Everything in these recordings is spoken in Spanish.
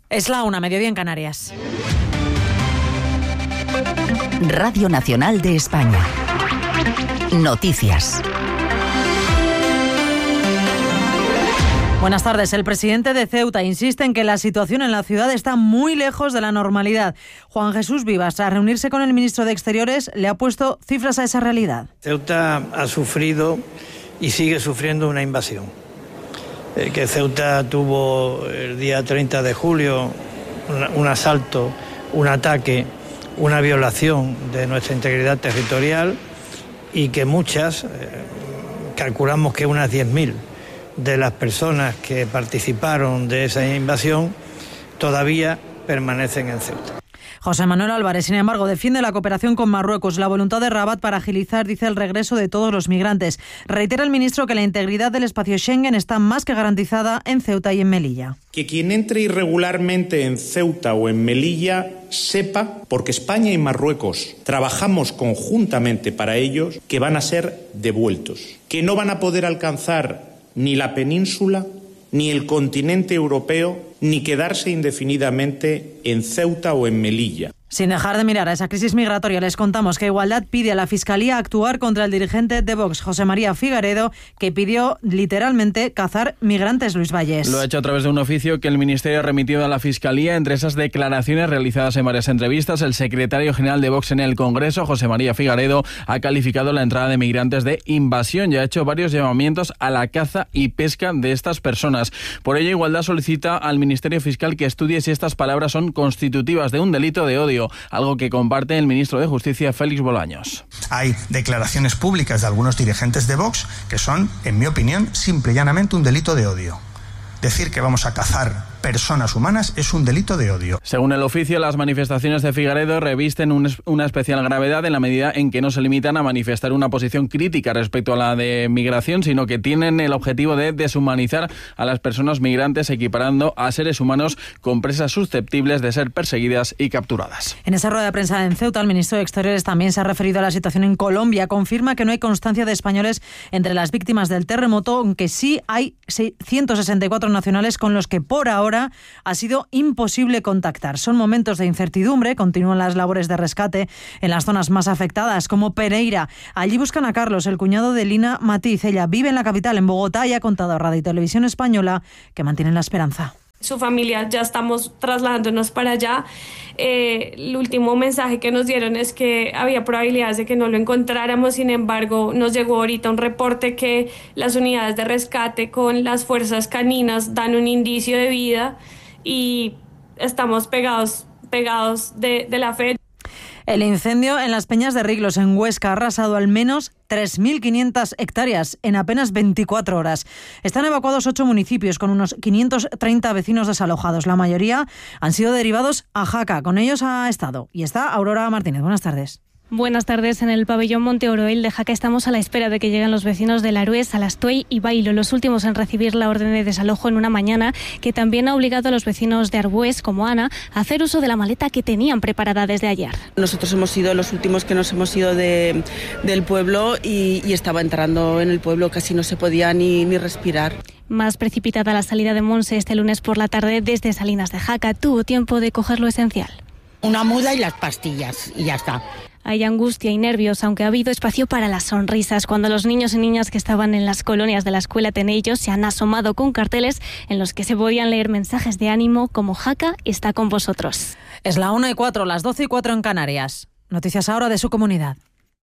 Es la 1, mediodía en Canarias. Radio Nacional de España. Noticias. Buenas tardes. El presidente de Ceuta insiste en que la situación en la ciudad está muy lejos de la normalidad. Juan Jesús Vivas, tras reunirse con el ministro de Exteriores, le ha puesto cifras a esa realidad. Ceuta ha sufrido y sigue sufriendo una invasión. Que Ceuta tuvo el día 30 de julio un asalto, un ataque, una violación de nuestra integridad territorial y que muchas, calculamos que unas 10.000 de las personas que participaron de esa invasión todavía permanecen en Ceuta. José Manuel Álvarez, sin embargo, defiende la cooperación con Marruecos, la voluntad de Rabat para agilizar, dice, el regreso de todos los migrantes. Reitera el ministro que la integridad del espacio Schengen está más que garantizada en Ceuta y en Melilla. Que quien entre irregularmente en Ceuta o en Melilla sepa, porque España y Marruecos trabajamos conjuntamente para ellos, que van a ser devueltos, que no van a poder alcanzar ni la península, ni el continente europeo, ni quedarse indefinidamente en Ceuta o en Melilla. Sin dejar de mirar a esa crisis migratoria, les contamos que Igualdad pide a la Fiscalía actuar contra el dirigente de Vox, José María Figaredo, que pidió literalmente cazar migrantes, Luis Valles. Lo ha hecho a través de un oficio que el Ministerio ha remitido a la Fiscalía. Entre esas declaraciones realizadas en varias entrevistas, el secretario general de Vox en el Congreso, José María Figaredo, ha calificado la entrada de migrantes de invasión y ha hecho varios llamamientos a la caza y pesca de estas personas. Por ello, Igualdad solicita al Ministerio Fiscal que estudie si estas palabras son constitutivas de un delito de odio, algo que comparte el ministro de Justicia, Félix Bolaños. Hay declaraciones públicas de algunos dirigentes de Vox que son, en mi opinión, simple y llanamente un delito de odio. Decir que vamos a cazar personas humanas es un delito de odio. Según el oficio, las manifestaciones de Figaredo revisten una especial gravedad en la medida en que no se limitan a manifestar una posición crítica respecto a la de migración, sino que tienen el objetivo de deshumanizar a las personas migrantes, equiparando a seres humanos con presas susceptibles de ser perseguidas y capturadas. En esa rueda de prensa en Ceuta, el ministro de Exteriores también se ha referido a la situación en Colombia. Confirma que no hay constancia de españoles entre las víctimas del terremoto, aunque sí hay 164 nacionales con los que por ahora ha sido imposible contactar. Son momentos de incertidumbre, continúan las labores de rescate en las zonas más afectadas, como Pereira. Allí buscan a Carlos, el cuñado de Lina Matiz. Ella vive en la capital, en Bogotá, y ha contado a Radio y Televisión Española que mantienen la esperanza. Su familia, ya estamos trasladándonos para allá. El último mensaje que nos dieron es que había probabilidades de que no lo encontráramos. Sin embargo, nos llegó ahorita un reporte que las unidades de rescate con las fuerzas caninas dan un indicio de vida y estamos pegados de la fe. El incendio en las Peñas de Riglos, en Huesca, ha arrasado al menos 3.500 hectáreas en apenas 24 horas. Están evacuados 8 municipios con unos 530 vecinos desalojados. La mayoría han sido derivados a Jaca. Con ellos ha estado y está Aurora Martínez. Buenas tardes. Buenas tardes. En el pabellón Monte Oroel de Jaca estamos a la espera de que lleguen los vecinos de Larués, Alastuey y Bailo, los últimos en recibir la orden de desalojo en una mañana que también ha obligado a los vecinos de Arbués, como Ana, a hacer uso de la maleta que tenían preparada desde ayer. Nosotros hemos sido los últimos que nos hemos ido del pueblo y estaba entrando en el pueblo, casi no se podía ni respirar. Más precipitada la salida de Monse este lunes por la tarde desde Salinas de Jaca. Tuvo tiempo de coger lo esencial. Una muda y las pastillas y ya está. Hay angustia y nervios, aunque ha habido espacio para las sonrisas, cuando los niños y niñas que estaban en las colonias de la escuela Tenellos se han asomado con carteles en los que se podían leer mensajes de ánimo como Jaca está con vosotros. Es la 1:04, las 12:04 en Canarias. Noticias ahora de su comunidad.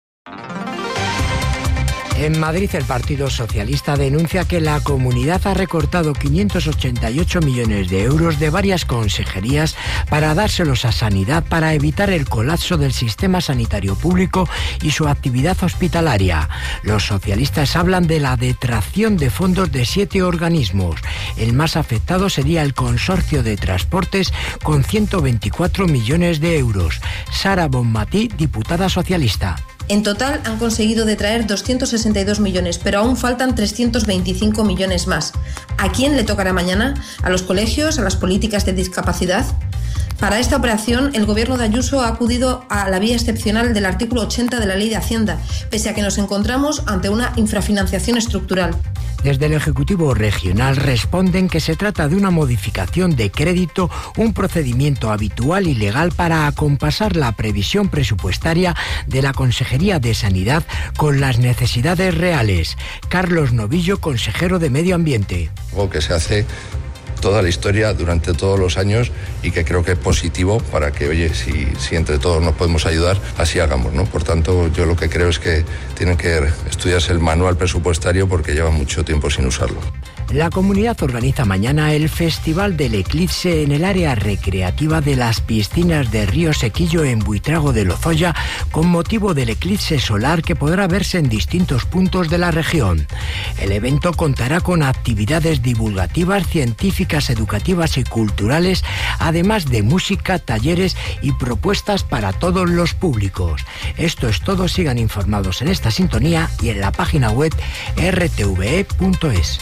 En Madrid, el Partido Socialista denuncia que la comunidad ha recortado 588 millones de euros de varias consejerías para dárselos a Sanidad para evitar el colapso del sistema sanitario público y su actividad hospitalaria. Los socialistas hablan de la detracción de fondos de 7 organismos. El más afectado sería el Consorcio de Transportes, con 124 millones de euros. Sara Bonmatí, diputada socialista. En total han conseguido detraer 262 millones, pero aún faltan 325 millones más. ¿A quién le tocará mañana? ¿A los colegios? ¿A las políticas de discapacidad? Para esta operación, el gobierno de Ayuso ha acudido a la vía excepcional del artículo 80 de la Ley de Hacienda, pese a que nos encontramos ante una infrafinanciación estructural. Desde el Ejecutivo Regional responden que se trata de una modificación de crédito, un procedimiento habitual y legal para acompasar la previsión presupuestaria de la Consejería de Sanidad con las necesidades reales. Carlos Novillo, consejero de Medio Ambiente. Algo que se hace toda la historia durante todos los años y que creo que es positivo para que, oye, si entre todos nos podemos ayudar, así hagamos, ¿no? Por tanto, yo lo que creo es que tienen que estudiarse el manual presupuestario porque llevan mucho tiempo sin usarlo. La comunidad organiza mañana el Festival del Eclipse en el área recreativa de las piscinas de Río Sequillo en Buitrago de Lozoya, con motivo del eclipse solar que podrá verse en distintos puntos de la región. El evento contará con actividades divulgativas, científicas, educativas y culturales, además de música, talleres y propuestas para todos los públicos. Esto es todo, sigan informados en esta sintonía y en la página web rtve.es.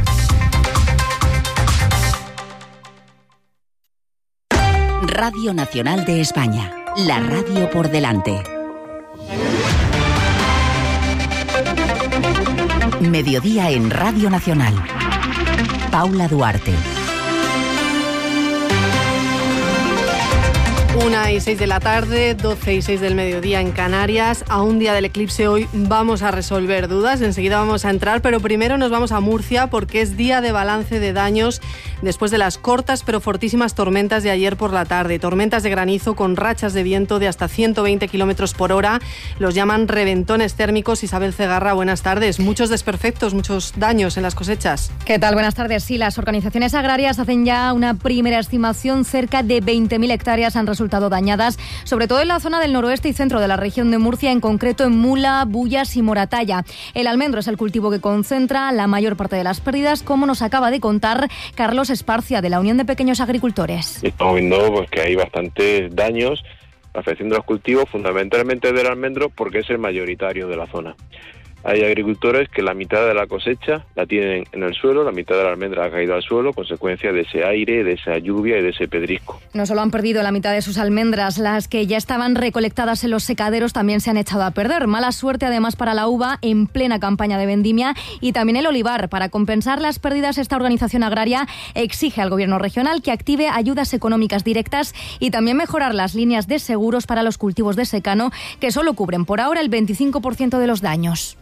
Radio Nacional de España, la radio por delante. Mediodía en Radio Nacional. Paula Duarte. 1:06 de la tarde, 12:06 del mediodía en Canarias. A un día del eclipse hoy vamos a resolver dudas, enseguida vamos a entrar, pero primero nos vamos a Murcia porque es día de balance de daños después de las cortas pero fortísimas tormentas de ayer por la tarde. Tormentas de granizo con rachas de viento de hasta 120 kilómetros por hora. Los llaman reventones térmicos. Isabel Cegarra, buenas tardes. Muchos desperfectos, muchos daños en las cosechas. ¿Qué tal? Buenas tardes. Sí, las organizaciones agrarias hacen ya una primera estimación. Cerca de 20.000 hectáreas han resultado dañadas, sobre todo en la zona del noroeste y centro de la región de Murcia, en concreto en Mula, Bullas y Moratalla. El almendro es el cultivo que concentra la mayor parte de las pérdidas, como nos acaba de contar Carlos Esparcia, de la Unión de Pequeños Agricultores. Estamos viendo que hay bastantes daños afectando los cultivos, fundamentalmente del almendro, porque es el mayoritario de la zona. Hay agricultores que la mitad de la cosecha la tienen en el suelo, la mitad de la almendra ha caído al suelo, consecuencia de ese aire, de esa lluvia y de ese pedrisco. No solo han perdido la mitad de sus almendras, las que ya estaban recolectadas en los secaderos también se han echado a perder. Mala suerte además para la uva en plena campaña de vendimia y también el olivar. Para compensar las pérdidas, esta organización agraria exige al gobierno regional que active ayudas económicas directas y también mejorar las líneas de seguros para los cultivos de secano, que solo cubren por ahora el 25% de los daños.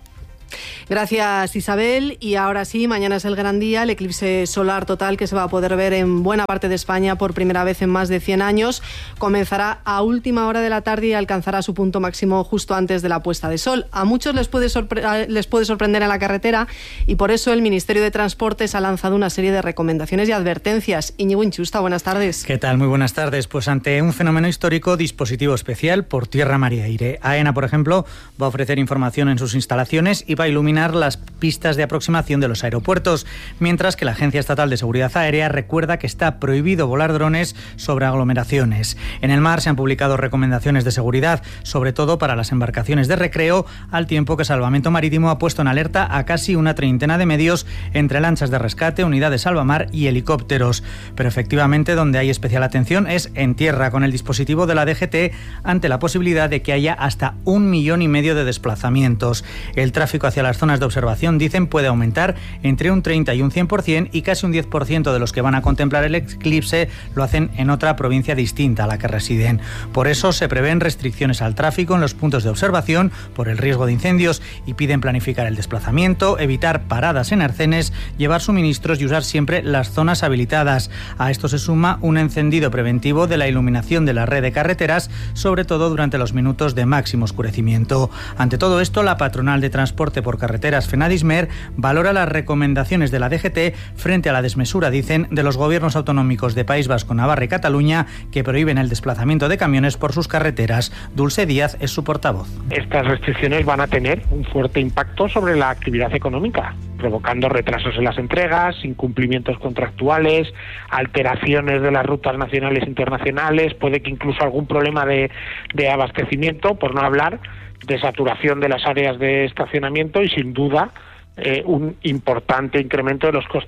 Gracias, Isabel. Y ahora sí, mañana es el gran día, el eclipse solar total que se va a poder ver en buena parte de España por primera vez en más de 100 años. Comenzará a última hora de la tarde y alcanzará su punto máximo justo antes de la puesta de sol. A muchos les puede sorprender en la carretera y por eso el Ministerio de Transportes ha lanzado una serie de recomendaciones y advertencias. Íñigo Inchusta, buenas tardes. ¿Qué tal? Muy buenas tardes. Pues ante un fenómeno histórico, dispositivo especial por tierra, mar y aire. AENA, por ejemplo, va a ofrecer información en sus instalaciones y va a iluminar las pistas de aproximación de los aeropuertos, mientras que la Agencia Estatal de Seguridad Aérea recuerda que está prohibido volar drones sobre aglomeraciones. En el mar se han publicado recomendaciones de seguridad, sobre todo para las embarcaciones de recreo, al tiempo que Salvamento Marítimo ha puesto en alerta a casi una treintena de medios entre lanchas de rescate, unidades salvamar y helicópteros. Pero efectivamente donde hay especial atención es en tierra, con el dispositivo de la DGT ante la posibilidad de que haya hasta 1,5 millones de desplazamientos. El tráfico hacia las zonas de observación, dicen, puede aumentar entre un 30 y un 100% y casi un 10% de los que van a contemplar el eclipse lo hacen en otra provincia distinta a la que residen. Por eso se prevén restricciones al tráfico en los puntos de observación por el riesgo de incendios y piden planificar el desplazamiento, evitar paradas en arcenes, llevar suministros y usar siempre las zonas habilitadas. A esto se suma un encendido preventivo de la iluminación de la red de carreteras, sobre todo durante los minutos de máximo oscurecimiento. Ante todo esto, la patronal de transporte por carreteras Fenadismer valora las recomendaciones de la DGT frente a la desmesura, dicen, de los gobiernos autonómicos de País Vasco, Navarra y Cataluña, que prohíben el desplazamiento de camiones por sus carreteras. Dulce Díaz es su portavoz. Estas restricciones van a tener un fuerte impacto sobre la actividad económica, provocando retrasos en las entregas, incumplimientos contractuales, alteraciones de las rutas nacionales e internacionales, puede que incluso algún problema de abastecimiento, por no hablar de saturación de las áreas de estacionamiento y sin duda un importante incremento de los costes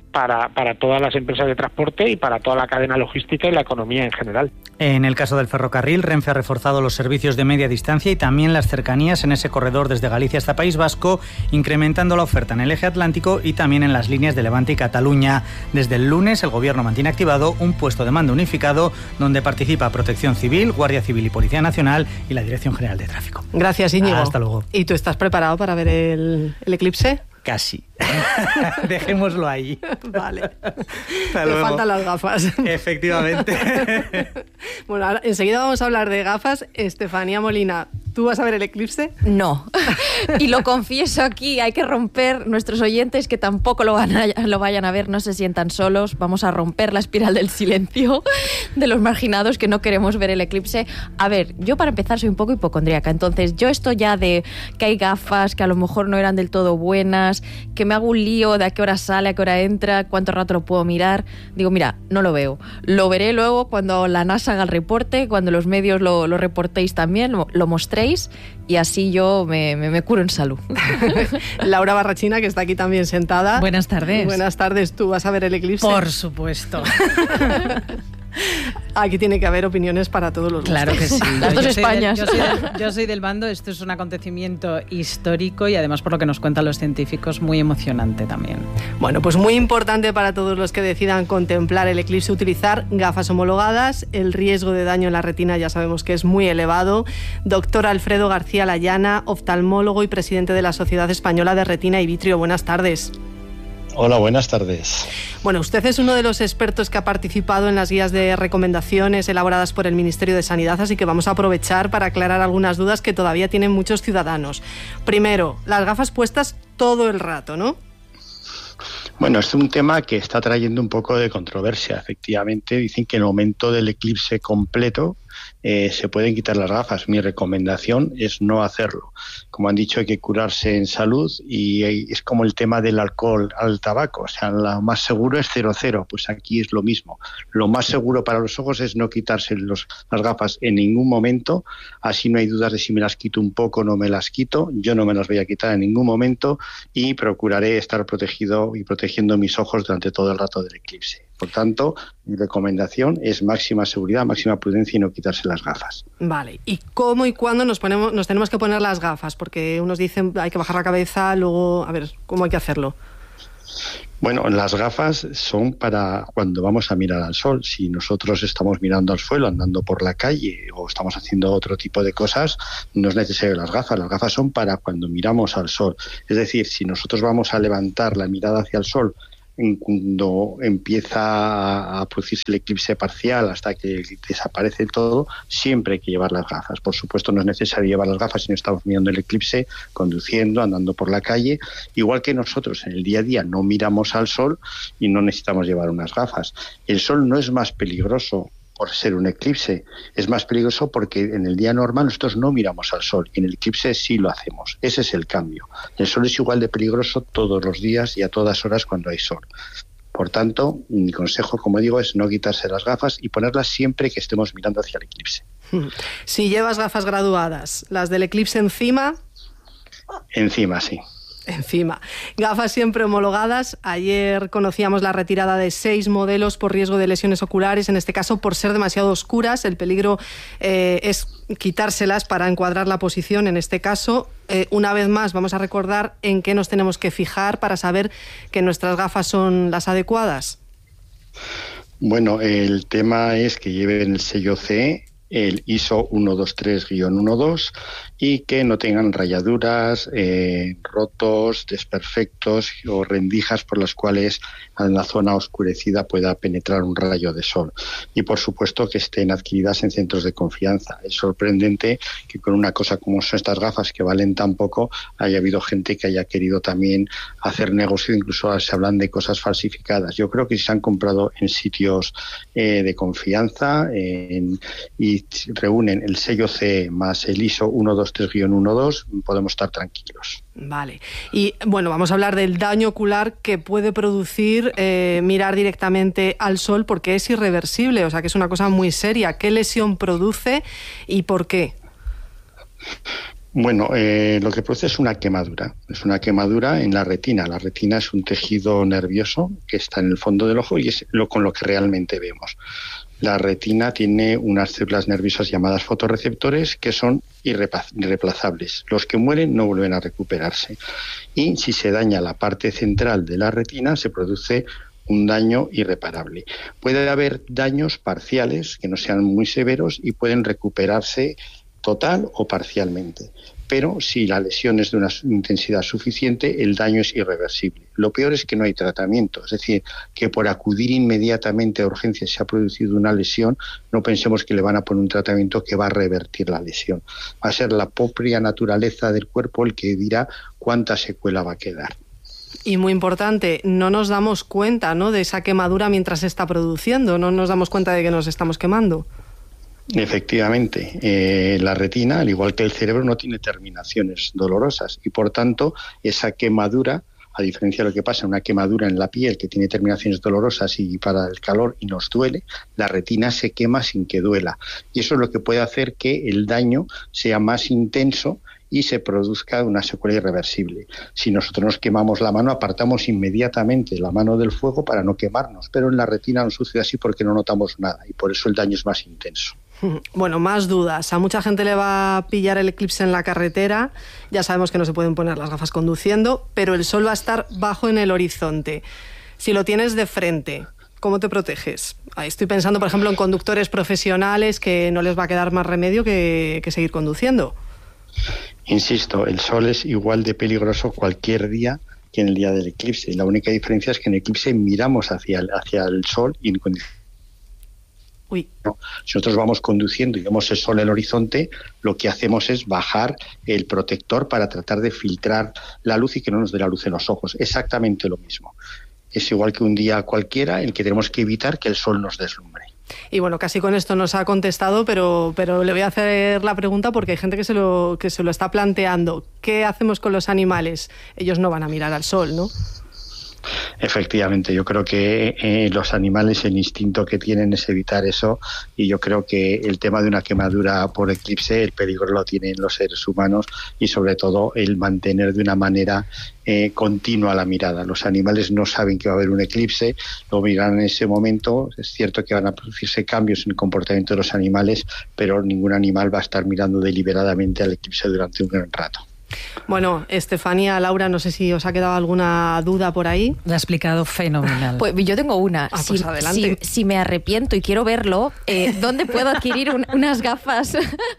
para todas las empresas de transporte y para toda la cadena logística y la economía en general. En el caso del ferrocarril, Renfe ha reforzado los servicios de media distancia y también las cercanías en ese corredor desde Galicia hasta País Vasco, incrementando la oferta en el eje atlántico y también en las líneas de Levante y Cataluña. Desde el lunes, el Gobierno mantiene activado un puesto de mando unificado donde participa Protección Civil, Guardia Civil y Policía Nacional y la Dirección General de Tráfico. Gracias, Íñigo. Hasta luego. ¿Y tú estás preparado para ver el eclipse? Casi. Dejémoslo ahí. Vale. Te faltan las gafas. Efectivamente. Bueno, ahora, enseguida vamos a hablar de gafas. Estefanía Molina, ¿tú vas a ver el eclipse? No. Y lo confieso aquí, hay que romper, nuestros oyentes que tampoco lo vayan a ver, no se sientan solos. Vamos a romper la espiral del silencio de los marginados que no queremos ver el eclipse. A ver, yo para empezar soy un poco hipocondríaca, entonces yo esto ya de que hay gafas que a lo mejor no eran del todo buenas, que me hago un lío de a qué hora sale, a qué hora entra, cuánto rato lo puedo mirar, digo, mira, no lo veo. Lo veré luego cuando la NASA haga el reporte, cuando los medios lo reportéis también, lo mostréis, y así yo me curo en salud. Laura Barrachina, que está aquí también sentada. Buenas tardes. Buenas tardes. ¿Tú vas a ver el eclipse? Por supuesto. Aquí tiene que haber opiniones para todos los gustos. Claro que sí. Las dos Españas. Yo soy del bando, esto es un acontecimiento histórico y además, por lo que nos cuentan los científicos, muy emocionante también. Bueno, pues muy importante para todos los que decidan contemplar el eclipse utilizar gafas homologadas. El riesgo de daño en la retina ya sabemos que es muy elevado. Doctor Alfredo García Layana, oftalmólogo y presidente de la Sociedad Española de Retina y Vitrio. Buenas tardes. Hola, buenas tardes. Bueno, usted es uno de los expertos que ha participado en las guías de recomendaciones elaboradas por el Ministerio de Sanidad, así que vamos a aprovechar para aclarar algunas dudas que todavía tienen muchos ciudadanos. Primero, las gafas puestas todo el rato, ¿no? Bueno, es un tema que está trayendo un poco de controversia. Efectivamente, dicen que en el momento del eclipse completo se pueden quitar las gafas. Mi recomendación es no hacerlo. Como han dicho, hay que curarse en salud y es como el tema del alcohol al tabaco. O sea, lo más seguro es 0,0. Pues aquí es lo mismo. Lo más seguro para los ojos es no quitarse las gafas en ningún momento. Así no hay dudas de si me las quito un poco o no me las quito. Yo no me las voy a quitar en ningún momento y procuraré estar protegido y protegiendo mis ojos durante todo el rato del eclipse. Por tanto, mi recomendación es máxima seguridad, máxima prudencia y no quitarse las gafas. Vale. ¿Y cómo y cuándo nos tenemos que poner las gafas? Porque unos dicen hay que bajar la cabeza, luego, a ver, ¿cómo hay que hacerlo? Bueno, las gafas son para cuando vamos a mirar al sol. Si nosotros estamos mirando al suelo, andando por la calle o estamos haciendo otro tipo de cosas, no es necesario las gafas. Las gafas son para cuando miramos al sol. Es decir, si nosotros vamos a levantar la mirada hacia el sol cuando empieza a producirse el eclipse parcial hasta que desaparece todo, siempre hay que llevar las gafas. Por supuesto, no es necesario llevar las gafas si no estamos mirando el eclipse, conduciendo, andando por la calle. Igual que nosotros en el día a día no miramos al sol y no necesitamos llevar unas gafas. El sol no es más peligroso por ser un eclipse, es más peligroso porque en el día normal nosotros no miramos al sol y en el eclipse sí lo hacemos. Ese es el cambio. El sol es igual de peligroso todos los días y a todas horas cuando hay sol. Por tanto, mi consejo, como digo, es no quitarse las gafas y ponerlas siempre que estemos mirando hacia el eclipse. Si llevas gafas graduadas, ¿las del eclipse encima? Encima, sí. Encima. Gafas siempre homologadas. Ayer conocíamos la retirada de 6 modelos por riesgo de lesiones oculares, en este caso por ser demasiado oscuras. El peligro es quitárselas para encuadrar la posición. En este caso, una vez más, vamos a recordar en qué nos tenemos que fijar para saber que nuestras gafas son las adecuadas. Bueno, el tema es que lleven el sello CE, el ISO 123-12, y que no tengan rayaduras, rotos, desperfectos o rendijas por las cuales en la zona oscurecida pueda penetrar un rayo de sol. Y por supuesto que estén adquiridas en centros de confianza. Es sorprendente que con una cosa como son estas gafas que valen tan poco haya habido gente que haya querido también hacer negocio, incluso se hablan de cosas falsificadas. Yo creo que si se han comprado en sitios de confianza y reúnen el sello CE más el ISO 123-12, podemos estar tranquilos. Vale. Y bueno, vamos a hablar del daño ocular que puede producir mirar directamente al sol, porque es irreversible, o sea que es una cosa muy seria. ¿Qué lesión produce y por qué? Bueno, lo que produce es una quemadura. Es una quemadura en la retina. La retina es un tejido nervioso que está en el fondo del ojo y es con lo que realmente vemos. La retina tiene unas células nerviosas llamadas fotorreceptores que son irreemplazables. Los que mueren no vuelven a recuperarse. Y si se daña la parte central de la retina, se produce un daño irreparable. Puede haber daños parciales que no sean muy severos y pueden recuperarse total o parcialmente. Pero si la lesión es de una intensidad suficiente, el daño es irreversible. Lo peor es que no hay tratamiento, es decir, que por acudir inmediatamente a urgencias si ha producido una lesión, no pensemos que le van a poner un tratamiento que va a revertir la lesión. Va a ser la propia naturaleza del cuerpo el que dirá cuánta secuela va a quedar. Y muy importante, no nos damos cuenta, ¿no?, de esa quemadura mientras se está produciendo, no nos damos cuenta de que nos estamos quemando. Efectivamente, la retina, al igual que el cerebro, no tiene terminaciones dolorosas y, por tanto, esa quemadura, a diferencia de lo que pasa, una quemadura en la piel que tiene terminaciones dolorosas y para el calor y nos duele, la retina se quema sin que duela. Y eso es lo que puede hacer que el daño sea más intenso y se produzca una secuela irreversible. Si nosotros nos quemamos la mano, apartamos inmediatamente la mano del fuego para no quemarnos, pero en la retina no sucede así porque no notamos nada y por eso el daño es más intenso. Bueno, más dudas. A mucha gente le va a pillar el eclipse en la carretera. Ya sabemos que no se pueden poner las gafas conduciendo, pero el sol va a estar bajo en el horizonte. Si lo tienes de frente, ¿cómo te proteges? Ahí estoy pensando, por ejemplo, en conductores profesionales que no les va a quedar más remedio que seguir conduciendo. Insisto, el sol es igual de peligroso cualquier día que en el día del eclipse. La única diferencia es que en el eclipse miramos hacia el sol y en condiciones. No. Si nosotros vamos conduciendo y vemos el sol en el horizonte, lo que hacemos es bajar el protector para tratar de filtrar la luz y que no nos dé la luz en los ojos. Exactamente lo mismo. Es igual que un día cualquiera en que tenemos que evitar que el sol nos deslumbre. Y bueno, casi con esto nos ha contestado, pero le voy a hacer la pregunta porque hay gente que se lo está planteando. ¿Qué hacemos con los animales? Ellos no van a mirar al sol, ¿no? Efectivamente, yo creo que los animales, el instinto que tienen es evitar eso, y yo creo que el tema de una quemadura por eclipse, el peligro lo tienen los seres humanos y sobre todo el mantener de una manera continua la mirada. Los animales no saben que va a haber un eclipse, lo miran en ese momento. Es cierto que van a producirse cambios en el comportamiento de los animales, pero ningún animal va a estar mirando deliberadamente al eclipse durante un gran rato. Bueno, Estefanía, Laura, no sé si os ha quedado alguna duda por ahí. Lo ha explicado fenomenal. Pues yo tengo una. Pues adelante. Si me arrepiento y quiero verlo, ¿dónde puedo adquirir unas gafas?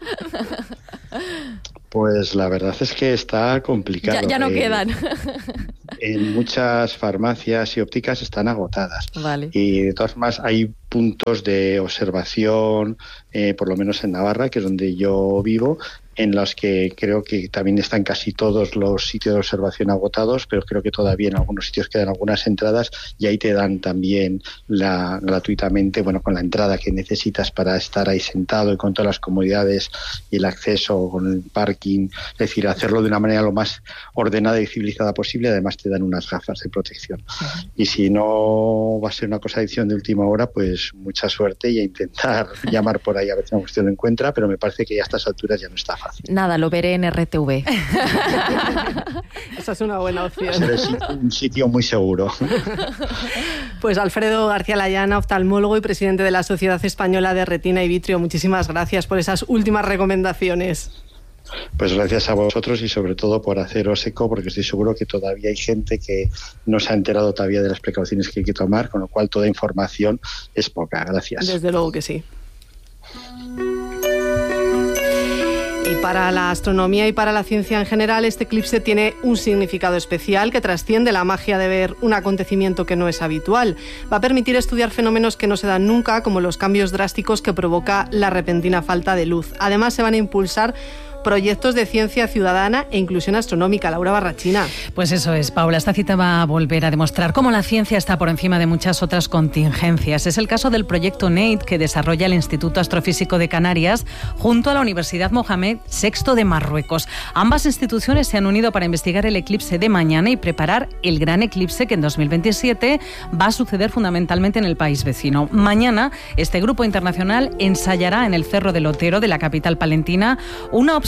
Pues la verdad es que está complicado. Ya no quedan. En muchas farmacias y ópticas están agotadas. Vale. Y de todas formas hay puntos de observación, por lo menos en Navarra, que es donde yo vivo, en los que creo que también están casi todos los sitios de observación agotados, pero creo que todavía en algunos sitios quedan algunas entradas y ahí te dan también gratuitamente, bueno, con la entrada que necesitas para estar ahí sentado y con todas las comodidades y el acceso con el parking, es decir, hacerlo de una manera lo más ordenada y civilizada posible. Además te dan unas gafas de protección. Y si no va a ser una cosa de edición de última hora, pues mucha suerte y a intentar llamar por ahí a ver si usted lo encuentra, pero me parece que ya a estas alturas ya no está fácil. Nada, lo veré en RTV. Esa es una buena opción. Es un sitio muy seguro. Pues Alfredo García Layana, oftalmólogo y presidente de la Sociedad Española de Retina y Vitrio, muchísimas gracias por esas últimas recomendaciones. Pues gracias a vosotros y sobre todo por haceros eco, porque estoy seguro que todavía hay gente que no se ha enterado todavía de las precauciones que hay que tomar, con lo cual toda información es poca. Gracias. Desde luego que sí. Y para la astronomía y para la ciencia en general, este eclipse tiene un significado especial que trasciende la magia de ver un acontecimiento que no es habitual. Va a permitir estudiar fenómenos que no se dan nunca, como los cambios drásticos que provoca la repentina falta de luz. Además, se van a impulsar proyectos de ciencia ciudadana e inclusión astronómica. Laura Barrachina. Pues eso es, Paula. Esta cita va a volver a demostrar cómo la ciencia está por encima de muchas otras contingencias. Es el caso del proyecto NEID que desarrolla el Instituto Astrofísico de Canarias junto a la Universidad Mohamed VI de Marruecos. Ambas instituciones se han unido para investigar el eclipse de mañana y preparar el gran eclipse que en 2027 va a suceder fundamentalmente en el país vecino. Mañana, este grupo internacional ensayará en el Cerro del Otero de la capital palentina una observación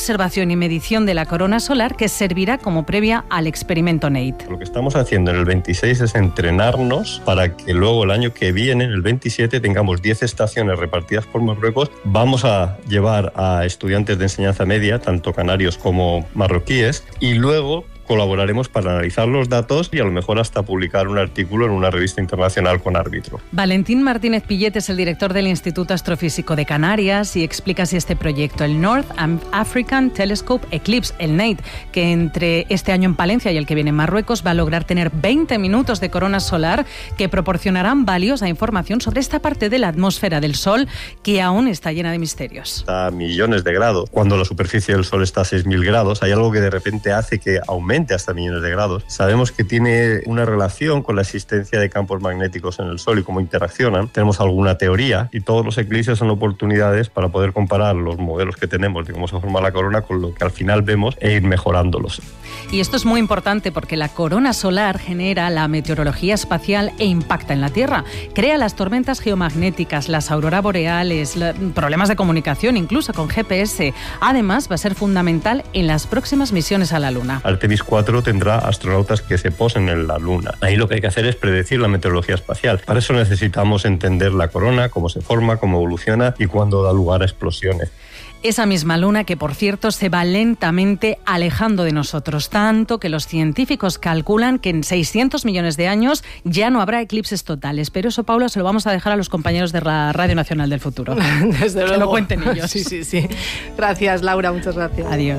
observación y medición de la corona solar que servirá como previa al experimento NATE. Lo que estamos haciendo en el 26 es entrenarnos para que luego el año que viene, en el 27, tengamos 10 estaciones repartidas por Marruecos. Vamos a llevar a estudiantes de enseñanza media, tanto canarios como marroquíes, y luego colaboraremos para analizar los datos y a lo mejor hasta publicar un artículo en una revista internacional con árbitro. Valentín Martínez Pillet es el director del Instituto Astrofísico de Canarias y explica si este proyecto, el North African Telescope Eclipse, el NATE, que entre este año en Palencia y el que viene en Marruecos va a lograr tener 20 minutos de corona solar que proporcionarán valiosa información sobre esta parte de la atmósfera del Sol que aún está llena de misterios. Está a millones de grados. Cuando la superficie del Sol está a 6.000 grados, hay algo que de repente hace que aumente hasta millones de grados. Sabemos que tiene una relación con la existencia de campos magnéticos en el Sol y cómo interaccionan. Tenemos alguna teoría y todos los eclipses son oportunidades para poder comparar los modelos que tenemos de cómo se forma la corona con lo que al final vemos e ir mejorándolos. Y esto es muy importante porque la corona solar genera la meteorología espacial e impacta en la Tierra. Crea las tormentas geomagnéticas, las auroras boreales, problemas de comunicación, incluso con GPS. Además, va a ser fundamental en las próximas misiones a la Luna. Artemis 4 tendrá astronautas que se posen en la Luna. Ahí lo que hay que hacer es predecir la meteorología espacial. Para eso necesitamos entender la corona, cómo se forma, cómo evoluciona y cuándo da lugar a explosiones. Esa misma luna que, por cierto, se va lentamente alejando de nosotros, tanto que los científicos calculan que en 600 millones de años ya no habrá eclipses totales. Pero eso, Paula, se lo vamos a dejar a los compañeros de la Radio Nacional del Futuro. Desde luego. Que lo cuenten ellos. Sí. Gracias, Laura, muchas gracias. Adiós.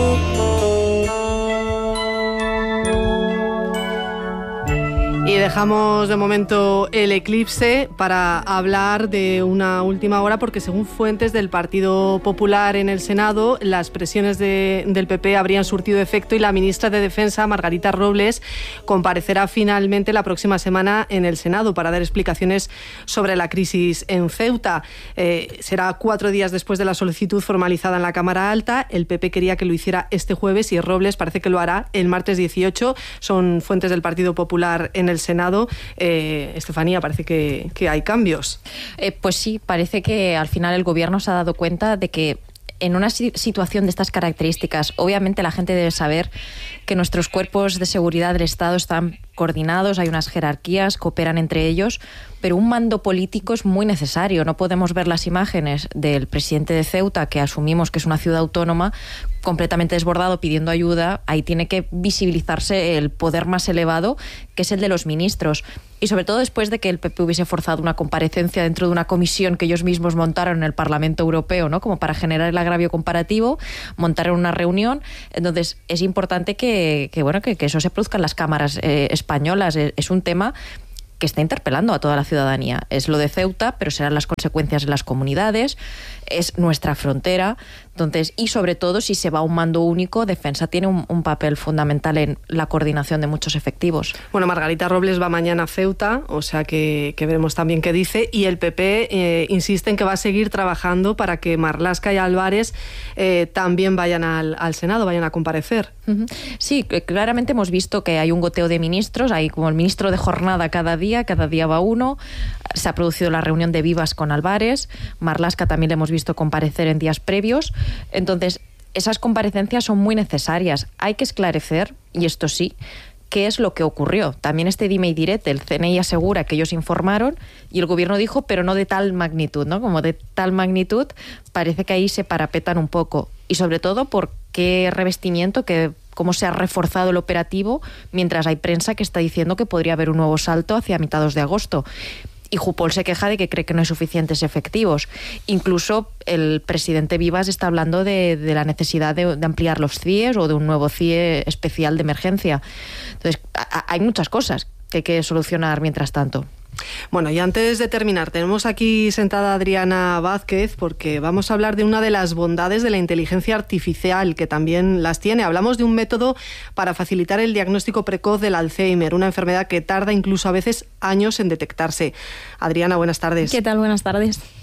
Y dejamos de momento el eclipse para hablar de una última hora, porque según fuentes del Partido Popular en el Senado, las presiones del PP habrían surtido efecto y la ministra de Defensa, Margarita Robles, comparecerá finalmente la próxima semana en el Senado para dar explicaciones sobre la crisis en Ceuta. Será 4 días después de la solicitud formalizada en la Cámara Alta. El PP quería que lo hiciera este jueves y Robles parece que lo hará el martes 18. Son fuentes del Partido Popular en el Senado. Estefanía, parece que hay cambios. Pues sí, parece que al final el Gobierno se ha dado cuenta de que en una situación de estas características, obviamente la gente debe saber que nuestros cuerpos de seguridad del Estado están coordinados, hay unas jerarquías, cooperan entre ellos, pero un mando político es muy necesario. No podemos ver las imágenes del presidente de Ceuta, que asumimos que es una ciudad autónoma, completamente desbordado pidiendo ayuda. Ahí tiene que visibilizarse el poder más elevado, que es el de los ministros. Y sobre todo después de que el PP hubiese forzado una comparecencia dentro de una comisión que ellos mismos montaron en el Parlamento Europeo, ¿no? Como para generar el agravio comparativo, montaron una reunión. Entonces es importante que eso se produzca en las cámaras españolas. Es un tema que está interpelando a toda la ciudadanía. Es lo de Ceuta, pero serán las consecuencias en las comunidades, es nuestra frontera. Entonces, y sobre todo, si se va a un mando único, Defensa tiene un papel fundamental en la coordinación de muchos efectivos. Bueno, Margarita Robles va mañana a Ceuta, o sea que veremos también qué dice, y el PP insiste en que va a seguir trabajando para que Marlaska y Álvarez también vayan al Senado, vayan a comparecer. Sí, claramente hemos visto que hay un goteo de ministros, hay como el ministro de jornada cada día va uno. Se ha producido la reunión de Vivas con Álvarez, Marlaska también le hemos visto comparecer en días previos. Entonces, esas comparecencias son muy necesarias. Hay que esclarecer, y esto sí, qué es lo que ocurrió. También este dime y direte, el CNI asegura que ellos informaron y el Gobierno dijo, pero no de tal magnitud, ¿no? Como de tal magnitud, parece que ahí se parapetan un poco. Y sobre todo, por qué revestimiento, cómo se ha reforzado el operativo, mientras hay prensa que está diciendo que podría haber un nuevo salto hacia mitades de agosto. Y Jupol se queja de que cree que no hay suficientes efectivos. Incluso el presidente Vivas está hablando de la necesidad de ampliar los CIEs o de un nuevo CIE especial de emergencia. Entonces, hay muchas cosas que hay que solucionar mientras tanto. Bueno, y antes de terminar, tenemos aquí sentada Adriana Vázquez porque vamos a hablar de una de las bondades de la inteligencia artificial, que también las tiene. Hablamos de un método para facilitar el diagnóstico precoz del Alzheimer, una enfermedad que tarda incluso a veces años en detectarse. Adriana, buenas tardes. ¿Qué tal? Buenas tardes.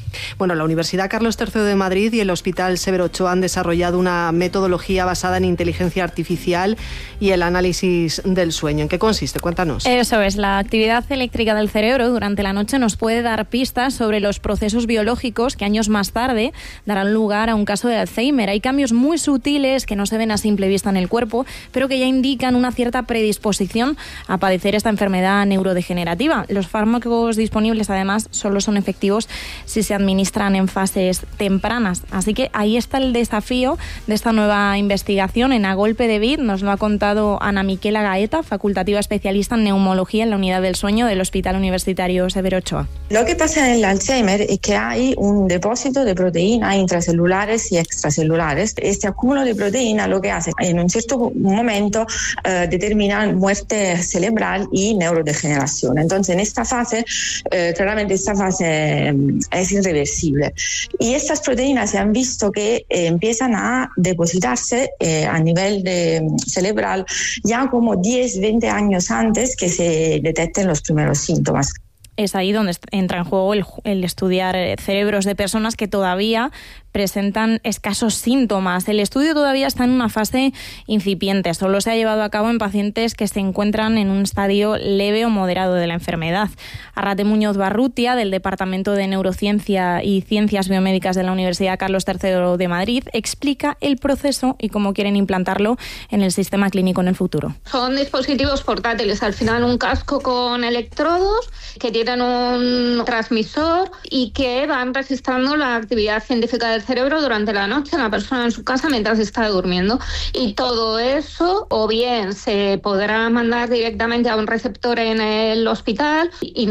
Bueno, la Universidad Carlos III de Madrid y el Hospital Severo Ochoa han desarrollado una metodología basada en inteligencia artificial y el análisis del sueño. ¿En qué consiste? Cuéntanos. Eso es, la actividad eléctrica del cerebro durante la noche nos puede dar pistas sobre los procesos biológicos que años más tarde darán lugar a un caso de Alzheimer. Hay cambios muy sutiles que no se ven a simple vista en el cuerpo, pero que ya indican una cierta predisposición a padecer esta enfermedad neurodegenerativa. Los fármacos disponibles, además, solo son efectivos si se administran en fases tempranas. Así que ahí está el desafío de esta nueva investigación. En A Golpe de Vid nos lo ha contado Ana Miquela Gaeta, facultativa especialista en neumología en la unidad del sueño del Hospital Universitario Severo Ochoa. Lo que pasa en el Alzheimer es que hay un depósito de proteínas intracelulares y extracelulares. Este acúmulo de proteína lo que hace en un cierto momento determina muerte cerebral y neurodegeneración. Entonces en esta fase, claramente esta fase es irreversible. Y estas proteínas se han visto que empiezan a depositarse a nivel cerebral ya como 10-20 años antes que se detecten los primeros síntomas. Es ahí donde entra en juego el estudiar cerebros de personas que todavía presentan escasos síntomas. El estudio todavía está en una fase incipiente. Solo se ha llevado a cabo en pacientes que se encuentran en un estadio leve o moderado de la enfermedad. Arrate Muñoz Barrutia, del Departamento de Neurociencia y Ciencias Biomédicas de la Universidad Carlos III de Madrid, explica el proceso y cómo quieren implantarlo en el sistema clínico en el futuro. Son dispositivos portátiles, al final un casco con electrodos que tienen un transmisor y que van registrando la actividad científica del cerebro durante la noche en la persona en su casa mientras está durmiendo. Y todo eso o bien se podrá mandar directamente a un receptor en el hospital y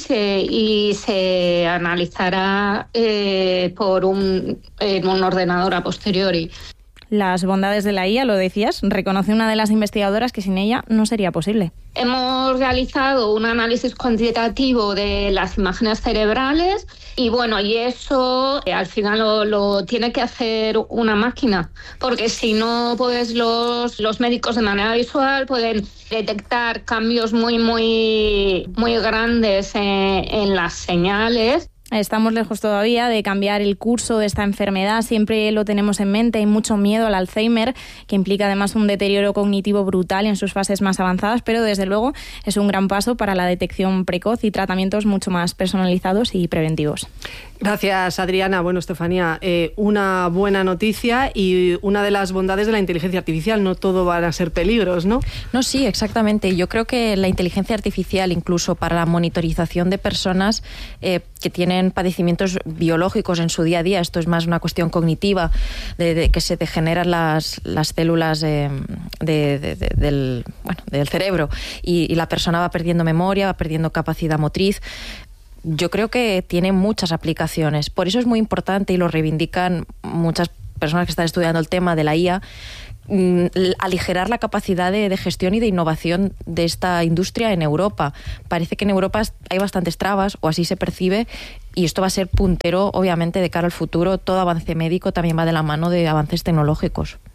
se analizará en un ordenador a posteriori. Las bondades de la IA, lo decías, reconoce una de las investigadoras que sin ella no sería posible. Hemos realizado un análisis cuantitativo de las imágenes cerebrales y eso al final lo tiene que hacer una máquina, porque si no, pues los médicos de manera visual pueden detectar cambios muy grandes en las señales. Estamos lejos todavía de cambiar el curso de esta enfermedad, siempre lo tenemos en mente, hay mucho miedo al Alzheimer, que implica además un deterioro cognitivo brutal en sus fases más avanzadas, pero desde luego es un gran paso para la detección precoz y tratamientos mucho más personalizados y preventivos. Gracias, Adriana. Bueno, Estefanía, una buena noticia y una de las bondades de la inteligencia artificial, no todo van a ser peligros, ¿no? No, sí, exactamente. Yo creo que la inteligencia artificial, incluso para la monitorización de personas que tienen padecimientos biológicos en su día a día, esto es más una cuestión cognitiva, de que se degeneran las células del cerebro y la persona va perdiendo memoria, va perdiendo capacidad motriz. Yo creo que tiene muchas aplicaciones. Por eso es muy importante, y lo reivindican muchas personas que están estudiando el tema de la IA, aligerar la capacidad de gestión y de innovación de esta industria en Europa. Parece que en Europa hay bastantes trabas, o así se percibe, y esto va a ser puntero, obviamente, de cara al futuro. Todo avance médico también va de la mano de avances tecnológicos.